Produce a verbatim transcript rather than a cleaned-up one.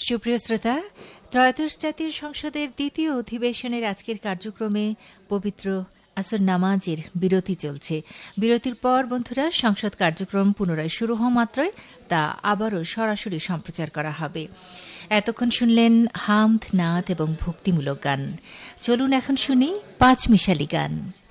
সুপ্রিয় শ্রোতা, ত্রয়োদশ জাতীয় সংসদের দ্বিতীয় অধিবেশনের আজকের কার্যক্রমে পবিত্র আসর নামাজের বিরতি চলছে। বিরতির পর বন্ধুরা সংসদ কার্যক্রম পুনরায় শুরু হওয়া মাত্রই তা আবারও সরাসরি সম্প্রচার করা হবে। এতক্ষণ শুনলেন হামদ, নাত এবং ভক্তিমূলক গান। চলুন এখন শুনি পাঁচ মিশালি গান।